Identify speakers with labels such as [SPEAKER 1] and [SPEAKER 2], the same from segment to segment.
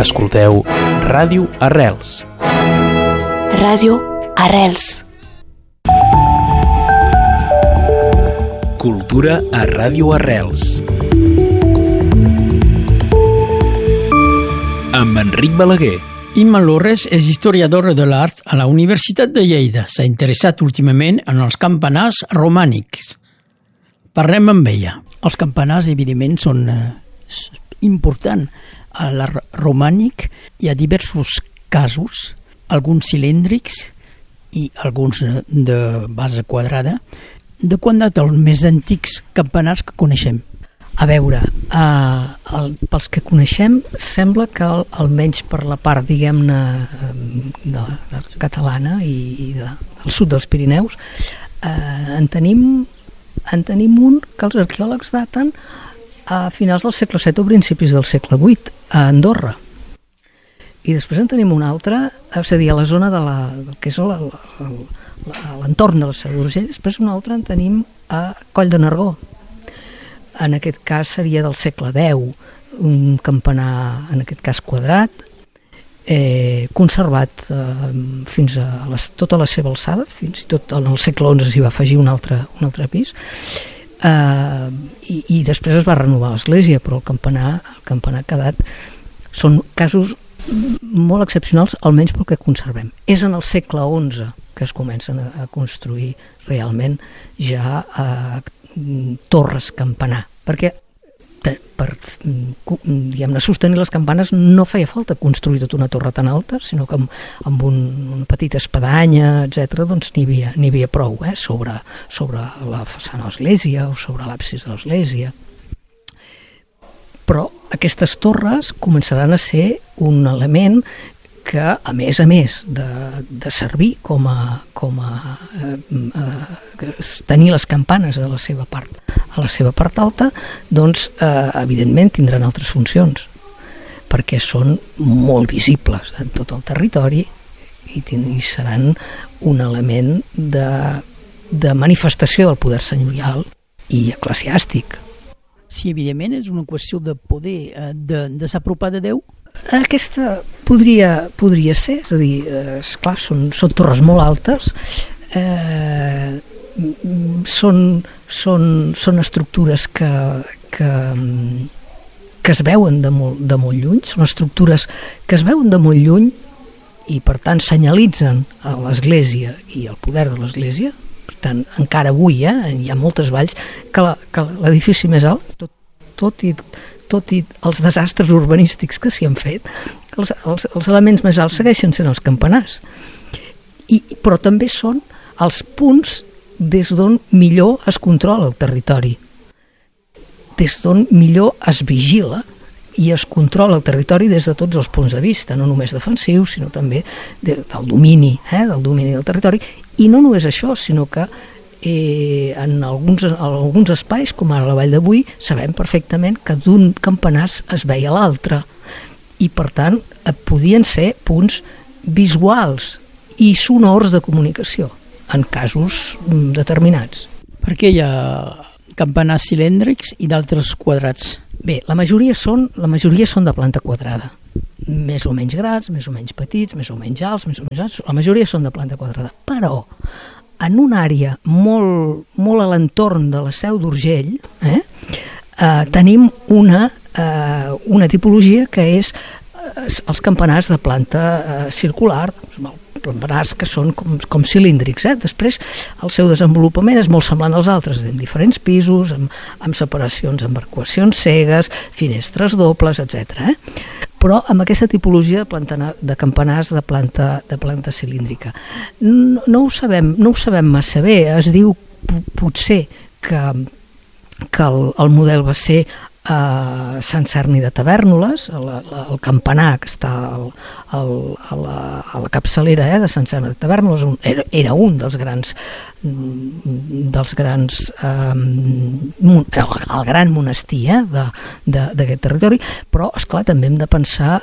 [SPEAKER 1] Escolteu Ràdio Arrels.
[SPEAKER 2] Ràdio Arrels.
[SPEAKER 1] Cultura a Ràdio Arrels. Amb Enric Balaguer.
[SPEAKER 3] Imma Lorres és historiadora de l'art a la Universitat de Lleida. S'ha interessat últimament en els campanars romànics. Parlem amb ella. Els campanars, evidentment, són importants. A l'art romànic hi ha diversos casos, alguns cilíndrics i alguns de base quadrada. De quan data els més antics campanars que coneixem?
[SPEAKER 4] A veure, pels que coneixem, sembla que almenys per la part, diguem-ne, catalana i del sud dels Pirineus, en tenim un que els arqueòlegs daten a finals del segle VII o principis del segle VIII, a Andorra. I després en tenim un altre, és a dir, a la zona que és l'entorn de la Seu d'Urgell. Després un altre en tenim a Coll de Nargó. En aquest cas seria del segle X, un campanar, en aquest cas quadrat, conservat fins a tota la seva alçada, fins i tot en el segle XI s'hi va afegir un altre pis, i després es va renovar l'església, però el campanar quedat. Són casos molt excepcionals, almenys pel que conservem. És en el segle XI que es comencen a construir realment ja torres campanar, perquè per diguem-ne, sostenir les campanes no feia falta construir tota una torre tan alta, sinó que amb una petita espadanya, etc., doncs n'hi havia prou, sobre la façana de l'església o sobre l'absis de l'església. Però aquestes torres començaran a ser un element que, a més de servir com a tenir les campanes a la seva part alta, doncs evidentment tindran altres funcions, perquè són molt visibles en tot el territori i seran un element de manifestació del poder senyorial i eclesiàstic.
[SPEAKER 3] Sí, evidentment és una qüestió de poder, de s'apropar de Déu.
[SPEAKER 4] Aquesta podria ser, és a dir, esclar, són torres molt altes, són estructures que es veuen de molt lluny, són estructures que es veuen de molt lluny i per tant senyalitzen a l'església i el poder de l'església. Per tant, encara avui hi ha moltes valls que l'edifici més alt, tot i els desastres urbanístics que s'hi han fet, els elements més alts segueixen sent els campanars. Però també són els punts des d'on millor es controla el territori, des d'on millor es vigila i es controla el territori des de tots els punts de vista, no només defensius, sinó també del domini del territori. I no només això, sinó que en alguns espais, com ara la Vall de Boí, sabem perfectament que d'un campanar es veia l'altre, i per tant podien ser punts visuals i sonors de comunicació en casos determinats.
[SPEAKER 3] Per què hi ha campanars cilíndrics i d'altres quadrats?
[SPEAKER 4] Bé, la majoria són de planta quadrada, més o menys grans, més o menys petits, més o menys alts, la majoria són de planta quadrada, però en una àrea molt a l'entorn de la Seu d'Urgell tenim una tipologia que és els campanars de planta circular, campanars que són com cilíndrics. Després el seu desenvolupament és molt semblant als altres, en diferents pisos, amb separacions, amb arcuacions cegues, finestres dobles, etc. Però amb aquesta tipologia de campanars de planta cilíndrica. No ho sabem massa bé. Es diu potser que el model va ser a Sant Cerni de Tavèrnoles, el campanar que està a la capçalera de Sant Cerni de Tavèrnoles, era un dels grans el gran monestir d'aquest territori, però esclar, també hem de pensar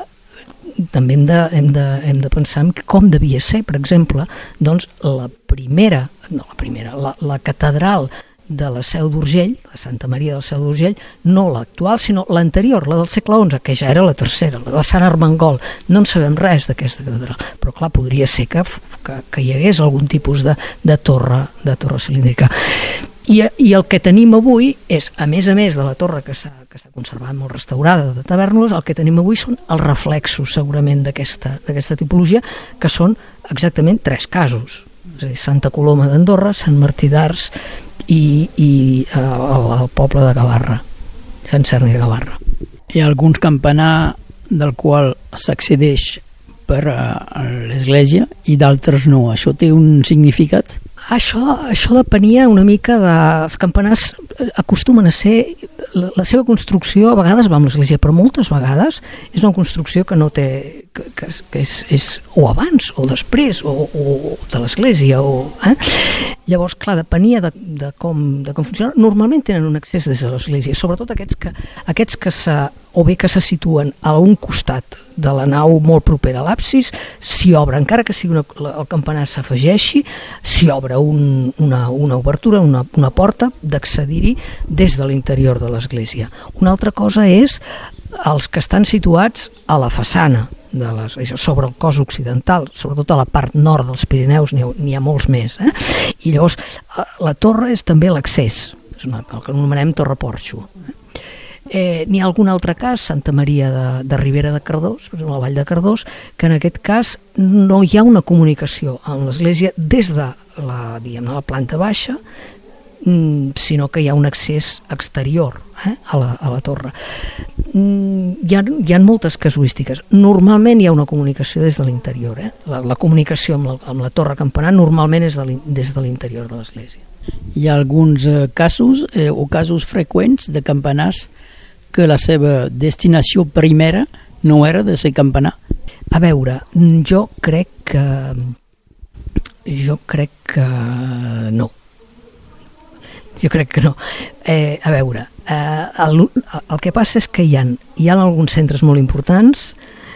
[SPEAKER 4] en com devia ser, per exemple, doncs la catedral de la Seu d'Urgell, la Santa Maria de la Seu d'Urgell, no l'actual, sinó l'anterior, la del segle XI, que ja era la tercera, la de Sant Armengol. No en sabem res d'aquesta catedral, però clar, podria ser que hi hagués algun tipus de torre cilíndrica. I el que tenim avui és, a més de la torre que s'ha conservat molt restaurada de Tavèrnoles, el que tenim avui són els reflexos segurament d'aquesta tipologia, que són exactament 3 casos. És a dir, Santa Coloma d'Andorra, Sant Martí d'Ars i el poble de Gavarra, Sant Cerni de Gavarra.
[SPEAKER 3] Hi ha alguns campanar del qual s'accedeix per l'església i d'altres no. Això té un significat?
[SPEAKER 4] Això depenia una mica els campanars acostumen a ser la seva construcció, a vegades va amb l'església, però moltes vegades és una construcció que no té que és o abans o després o de l'església llavors clar, depenia de com funciona. Normalment tenen un accés des de l'església, sobretot aquests que o bé que se situen a un costat de la nau molt propera a l'absis, s'hi obre, encara que sigui el campanar s'afegeixi, s'hi obre una obertura, una porta d'accedir-hi des de l'interior de l'església. Una altra cosa és els que estan situats a la façana sobre el cos occidental, sobretot a la part nord dels Pirineus n'hi ha molts més, i llavors la torre és també l'accés, és el que anomenem torre porxo. N'hi ha algun altre cas, Santa Maria de Ribera de Cardós, per exemple, la Vall de Cardós, que en aquest cas no hi ha una comunicació amb l'església des de la planta baixa, sinó que hi ha un accés exterior a la torre. Hi ha moltes casuístiques. Normalment hi ha una comunicació des de l'interior. La comunicació amb la torre campanar normalment és des de l'interior de l'església.
[SPEAKER 3] Hi ha alguns casos o casos freqüents de campanars que la seva destinació primera no era de ser campanar?
[SPEAKER 4] A veure, jo crec que no. Jo crec que no. A veure, el que passa és que hi ha alguns centres molt importants,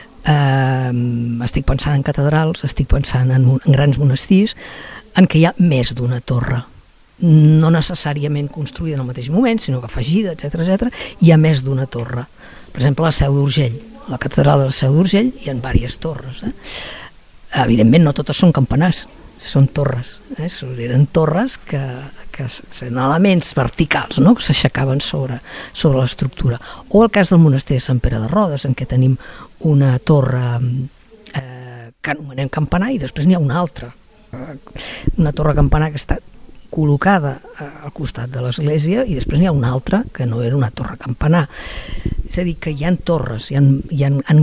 [SPEAKER 4] estic pensant en catedrals, estic pensant en grans monestirs, en què hi ha més d'una torre. No necessàriament construïda en el mateix moment, sinó que afegida, etc. Hi ha més d'una torre. Per exemple, la Seu d'Urgell, la catedral de la Seu d'Urgell, hi ha diverses torres. Evidentment, no totes són campanars, són torres. Eren torres que són elements verticals, no?, que s'aixecaven sobre l'estructura. O el cas del monestir de Sant Pere de Rodes, en què tenim una torre que anomenem campanar i després n'hi ha una altra. Una torre campanar que està col·locada al costat de l'església i després n'hi ha una altra que no era una torre campanar. És a dir, que hi ha torres, en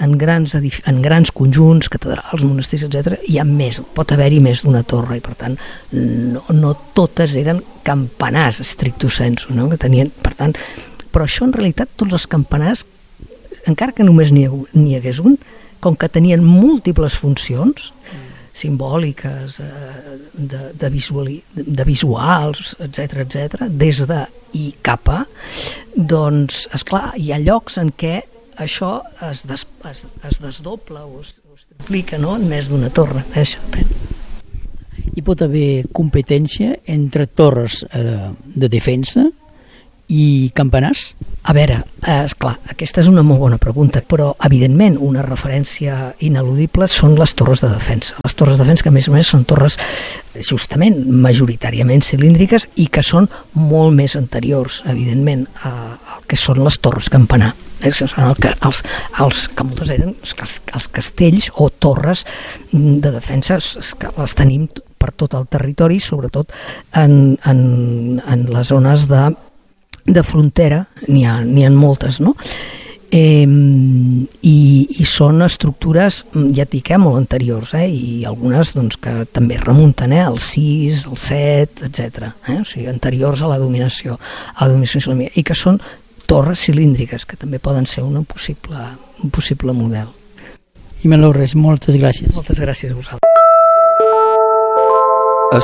[SPEAKER 4] grans conjunts, catedrals, monestirs, etc. Pot haver-hi més d'una torre i per tant no totes eren campanars stricto sensu, no? Que tenien, per tant, però això en realitat tots els campanars, encara que només n'hi hagués un, com que tenien múltiples funcions simbòliques, de visuals, etc., des de i cap a, doncs, esclar, hi ha llocs en què això es desdobla o es triplica, no?, en més d'una torre. Això depèn.
[SPEAKER 3] Hi pot haver competència entre torres de defensa i campanars?
[SPEAKER 4] A veure, esclar, aquesta és una molt bona pregunta, però evidentment una referència ineludible són les torres de defensa. Les torres de defensa que a més són torres justament majoritàriament cilíndriques i que són molt més anteriors, evidentment, al que són les torres campanar. Els que moltes eren els castells o torres de defensa que les tenim per tot el territori, sobretot en les zones de frontera, n'hi ha moltes, no? I són estructures, ja et dic, molt anteriors, i algunes doncs, que també remunten al 6, al 7, etc. O sigui, anteriors a la dominació islamista, i que són torres cilíndriques, que també poden ser un possible model.
[SPEAKER 3] I Melores, moltes gràcies.
[SPEAKER 4] Moltes gràcies a vosaltres.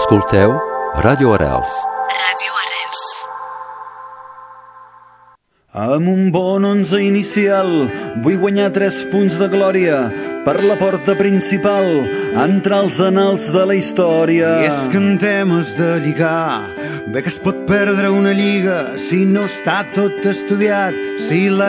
[SPEAKER 5] Escolteu Ràdio Arrels.
[SPEAKER 2] Ràdio Arrels.
[SPEAKER 5] Amb un bon 11 inicial vull guanyar 3 punts de glòria per la porta principal, entrar als anals de la història.
[SPEAKER 6] I és que en temes de lligar, bé que es pot perdre una lliga si no està tot estudiat, si la